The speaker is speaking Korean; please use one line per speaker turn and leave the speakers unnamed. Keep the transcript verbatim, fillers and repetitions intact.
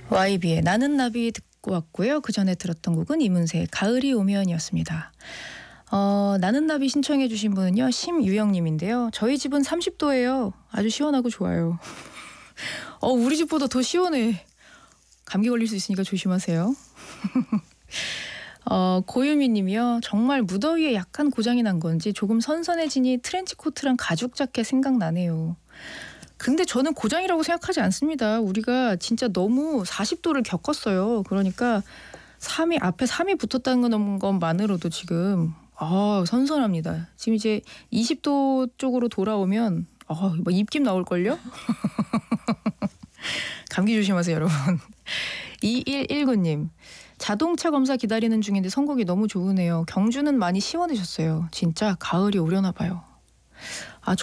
와이비의 나는 나비 듣고 왔고요. 그 전에 들었던 곡은 이문세의 가을이 오면이었습니다. 어, 나는 나비 신청해 주신 분은요. 심유영님인데요. 저희 집은 삼십 도예요. 아주 시원하고 좋아요. 어, 우리 집보다 더 시원해. 감기 걸릴 수 있으니까 조심하세요. 어, 고유미 님이요. 정말 무더위에 약간 고장이 난 건지 조금 선선해지니 트렌치코트랑 가죽 자켓 생각나네요. 근데 저는 고장이라고 생각하지 않습니다. 우리가 진짜 너무 사십 도를 겪었어요. 그러니까 삼 위 앞에 삼 위 붙었다는 것만으로도 지금 아, 선선합니다. 지금 이제 이십 도 쪽으로 돌아오면 어, 뭐 입김 나올걸요? 감기 조심하세요, 여러분. 이일일구 님. 자동차 검사 기다리는 중인데 선곡이 너무 좋으네요. 경주는 많이 시원해졌어요. 진짜 가을이 오려나 봐요. 아,